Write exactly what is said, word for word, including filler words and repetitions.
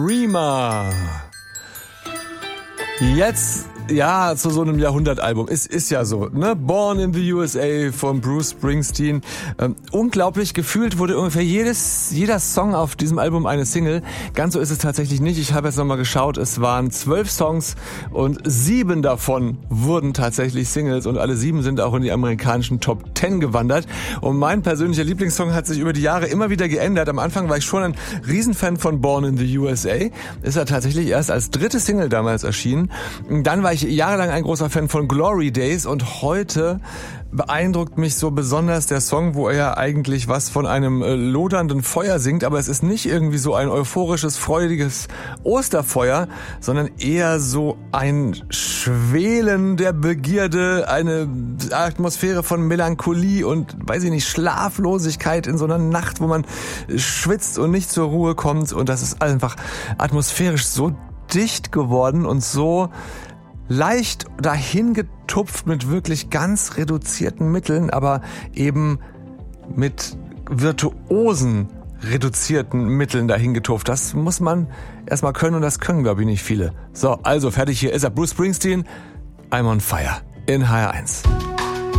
Rema. Jetzt, ja, zu so einem Jahrhundertalbum. Es ist ja so, ne? Born in the U S A von Bruce Springsteen. Ähm, unglaublich, gefühlt wurde ungefähr jedes, jeder Song auf diesem Album eine Single. Ganz so ist es tatsächlich nicht. Ich habe jetzt nochmal geschaut, es waren zwölf Songs und sieben davon wurden tatsächlich Singles und alle sieben sind auch in die amerikanischen Top Ten gewandert. Und mein persönlicher Lieblingssong hat sich über die Jahre immer wieder geändert. Am Anfang war ich schon ein Riesenfan von Born in the U S A. Ist er tatsächlich erst als dritte Single damals erschienen. Dann war ich jahrelang ein großer Fan von Glory Days und heute beeindruckt mich so besonders der Song, wo er ja eigentlich was von einem äh, lodernden Feuer singt, aber es ist nicht irgendwie so ein euphorisches, freudiges Osterfeuer, sondern eher so ein Schwelen der Begierde, eine Atmosphäre von Melancholie und, weiß ich nicht, Schlaflosigkeit in so einer Nacht, wo man schwitzt und nicht zur Ruhe kommt, und das ist einfach atmosphärisch so dicht geworden und so leicht dahin getupft mit wirklich ganz reduzierten Mitteln, aber eben mit virtuosen reduzierten Mitteln dahin getupft. Das muss man erstmal können und das können, glaube ich, nicht viele. So, also fertig, hier ist er, Bruce Springsteen, I'm on Fire in H R eins.